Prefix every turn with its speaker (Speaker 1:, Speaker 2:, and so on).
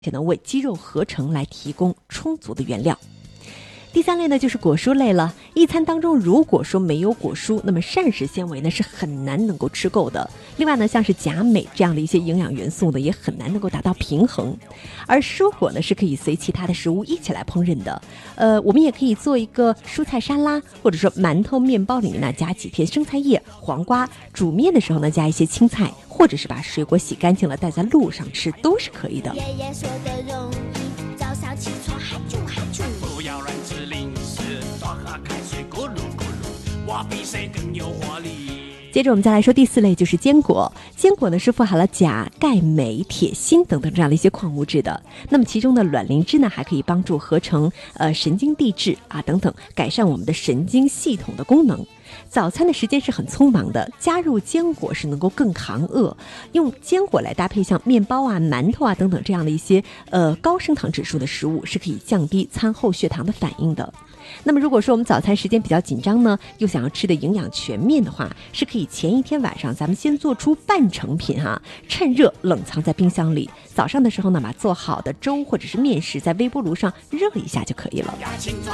Speaker 1: 且能为肌肉合成来提供充足的原料。第三类呢就是果蔬类了，一餐当中如果说没有果蔬，那么膳食纤维呢是很难能够吃够的。另外呢，像是钾镁这样的一些营养元素呢，也很难能够达到平衡。而蔬果呢是可以随其他的食物一起来烹饪的。我们也可以做一个蔬菜沙拉，或者说馒头面包里面呢加几片生菜叶、黄瓜，煮面的时候呢加一些青菜，或者是把水果洗干净了带在路上吃都是可以的。
Speaker 2: 爷爷说的容易，早上起床哈啾哈啾，
Speaker 3: 不要乱吃零食，多喝开水咕噜咕噜，我比谁更有活力。
Speaker 1: 接着我们再来说第四类，就是坚果。坚果呢是富含了钾、钙、镁、铁、锌等等这样的一些矿物质的。那么其中的卵磷脂呢，还可以帮助合成神经递质等等，改善我们的神经系统的功能。早餐的时间是很匆忙的，加入坚果是能够更扛饿。用坚果来搭配像面包馒头等等这样的一些高升糖指数的食物，是可以降低餐后血糖的反应的。那么如果说我们早餐时间比较紧张呢，又想要吃的营养全面的话，是可以前一天晚上咱们先做出半成品趁热冷藏在冰箱里，早上的时候呢把做好的粥或者是面食在微波炉上热一下就可以了。